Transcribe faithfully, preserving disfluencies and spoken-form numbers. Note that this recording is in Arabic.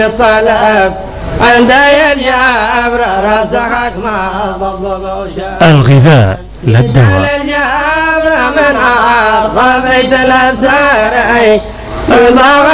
طلب عند الجبر رسخك ما ضبب الغذاء لا الدواء. الجبر من عرض بيت الأبصار